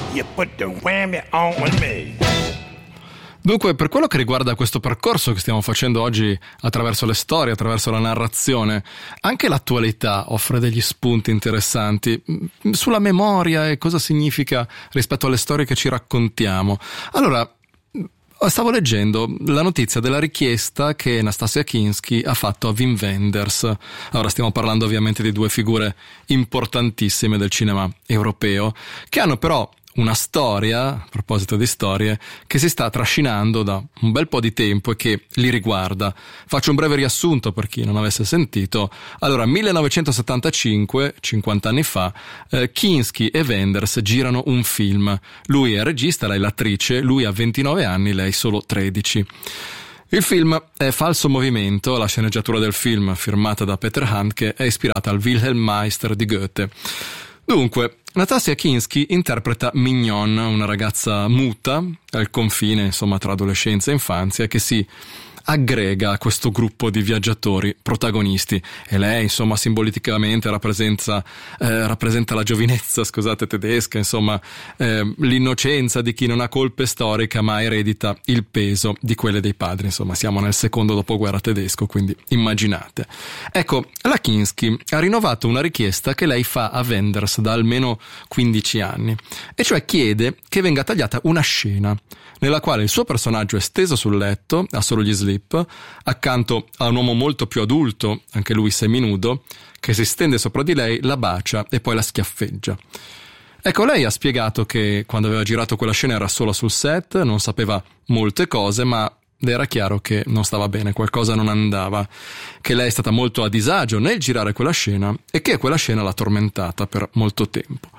You put the whammy on me. Dunque, per quello che riguarda questo percorso che stiamo facendo oggi attraverso le storie, attraverso la narrazione, anche l'attualità offre degli spunti interessanti sulla memoria e cosa significa rispetto alle storie che ci raccontiamo. Allora, stavo leggendo la notizia della richiesta che Nastassja Kinski ha fatto a Wim Wenders. Allora, stiamo parlando ovviamente di due figure importantissime del cinema europeo, che hanno però una storia, a proposito di storie, che si sta trascinando da un bel po' di tempo e che li riguarda. Faccio un breve riassunto per chi non avesse sentito. Allora, 1975, 50 anni fa, Kinski e Wenders girano un film. Lui è il regista, lei l'attrice, lui ha 29 anni, lei solo 13. Il film è Falso Movimento, la sceneggiatura del film, firmata da Peter Handke, è ispirata al Wilhelm Meister di Goethe. Dunque, Nastassja Kinski interpreta Mignon, una ragazza muta, al confine, insomma, tra adolescenza e infanzia, che si aggrega a questo gruppo di viaggiatori protagonisti, e lei, insomma, simbolicamente rappresenta la giovinezza, tedesca, insomma, l'innocenza di chi non ha colpe storiche ma eredita il peso di quelle dei padri. Insomma, siamo nel secondo dopoguerra tedesco, quindi immaginate. Ecco, la Kinski ha rinnovato una richiesta che lei fa a Wenders da almeno 15 anni, e cioè chiede che venga tagliata una scena nella quale il suo personaggio è steso sul letto, ha solo gli slip, accanto a un uomo molto più adulto, anche lui seminudo, che si stende sopra di lei, la bacia e poi la schiaffeggia. Ecco, lei ha spiegato che quando aveva girato quella scena era sola sul set, non sapeva molte cose, ma era chiaro che non stava bene, qualcosa non andava, che lei è stata molto a disagio nel girare quella scena e che quella scena l'ha tormentata per molto tempo.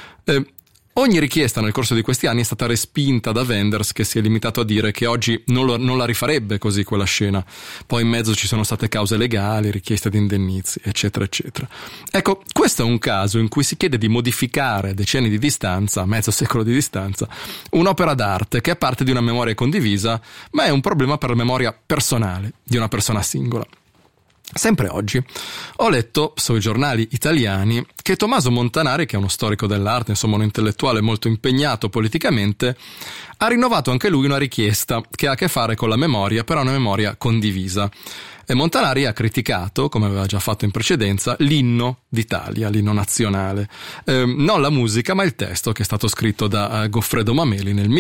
Ogni richiesta nel corso di questi anni è stata respinta da Wenders, che si è limitato a dire che oggi non la rifarebbe così quella scena. Poi in mezzo ci sono state cause legali, richieste di indennizzi, eccetera, eccetera. Ecco, questo è un caso in cui si chiede di modificare a decenni di distanza, mezzo secolo di distanza, un'opera d'arte che è parte di una memoria condivisa, ma è un problema per la memoria personale di una persona singola. Sempre oggi ho letto sui giornali italiani che Tommaso Montanari, che è uno storico dell'arte, insomma un intellettuale molto impegnato politicamente, ha rinnovato anche lui una richiesta che ha a che fare con la memoria, però una memoria condivisa. E Montanari ha criticato, come aveva già fatto in precedenza, l'inno d'Italia, l'inno nazionale. Non la musica, ma il testo, che è stato scritto da Goffredo Mameli nel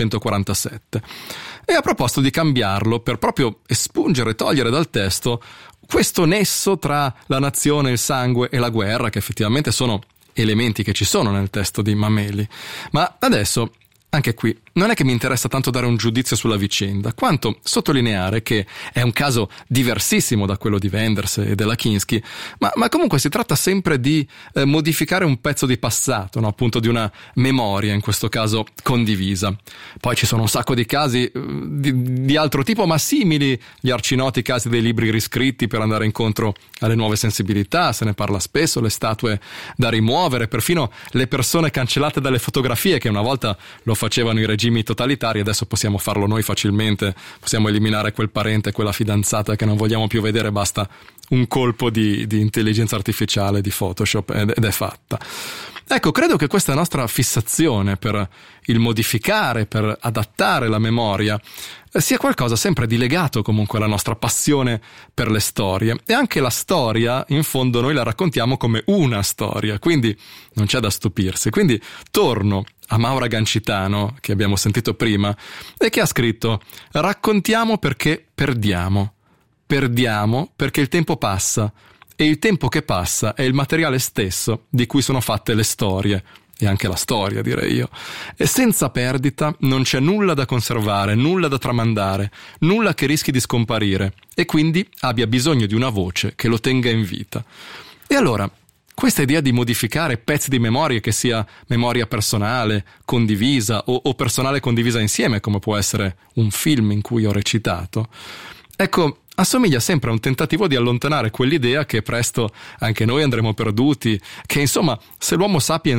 1847. E ha proposto di cambiarlo per proprio espungere, togliere dal testo questo nesso tra la nazione, il sangue e la guerra, che effettivamente sono elementi che ci sono nel testo di Mameli. Ma adesso, anche qui, non è che mi interessa tanto dare un giudizio sulla vicenda, quanto sottolineare che è un caso diversissimo da quello di Wenders e della Kinski, ma comunque si tratta sempre di modificare un pezzo di passato, no? Appunto di una memoria, in questo caso condivisa. Poi ci sono un sacco di casi di altro tipo, ma simili, gli arcinoti casi dei libri riscritti per andare incontro alle nuove sensibilità, se ne parla spesso, le statue da rimuovere, perfino le persone cancellate dalle fotografie, che una volta lo facevano i regimi totalitari, adesso possiamo farlo noi facilmente, possiamo eliminare quel parente, quella fidanzata che non vogliamo più vedere, basta un colpo di intelligenza artificiale, di Photoshop, ed è fatta. Ecco, credo che questa nostra fissazione per il modificare, per adattare la memoria, sia qualcosa sempre di legato comunque alla nostra passione per le storie. E anche la storia, in fondo, noi la raccontiamo come una storia, quindi non c'è da stupirsi. Quindi torno a Maura Gancitano, che abbiamo sentito prima, e che ha scritto: raccontiamo perché perdiamo. Perdiamo perché il tempo passa, e il tempo che passa è il materiale stesso di cui sono fatte le storie, e anche la storia, direi io. E senza perdita non c'è nulla da conservare, nulla da tramandare, nulla che rischi di scomparire, e quindi abbia bisogno di una voce che lo tenga in vita. E allora, questa idea di modificare pezzi di memoria, che sia memoria personale, condivisa, o personale condivisa insieme, come può essere un film in cui ho recitato, ecco, assomiglia sempre a un tentativo di allontanare quell'idea che presto anche noi andremo perduti, che insomma, se l'Homo sapiens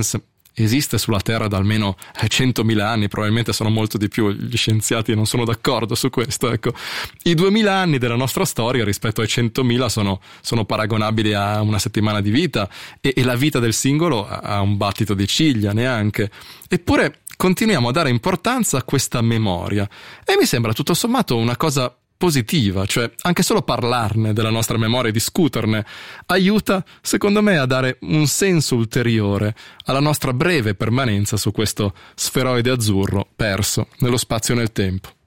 esiste sulla Terra da almeno 100.000 anni, probabilmente sono molto di più, gli scienziati non sono d'accordo su questo, ecco. I 2000 anni della nostra storia rispetto ai 100.000 sono paragonabili a una settimana di vita, e la vita del singolo a un battito di ciglia, neanche. Eppure continuiamo a dare importanza a questa memoria, e mi sembra tutto sommato una cosa positiva, cioè anche solo parlarne della nostra memoria e discuterne aiuta, secondo me, a dare un senso ulteriore alla nostra breve permanenza su questo sferoide azzurro perso nello spazio e nel tempo.